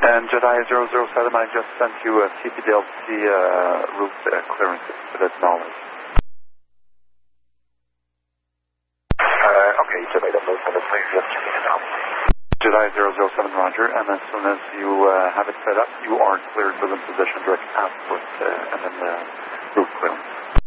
And Jedi 007, I just sent you a CPDLC route clearance for that knowledge. Okay, Jedi 007, please just check it out. Jedi 007, roger, and as soon as you have it set up, you are cleared within position direct passport and then the route clearance.